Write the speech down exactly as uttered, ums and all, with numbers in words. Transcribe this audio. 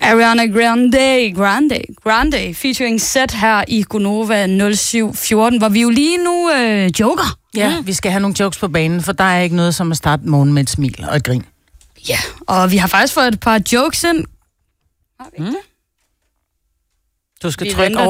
Ariana Grande, Grande, Grande, featuring Set her i Gonova nul syv fjorten, hvor vi jo lige nu øh, joker. Ja, mm. vi skal have nogle jokes på banen, for der er ikke noget som at starte morgen med et smil og et grin. Ja, og vi har faktisk fået et par jokes ind. Har vi ikke mm. det? Du skal vi trykke over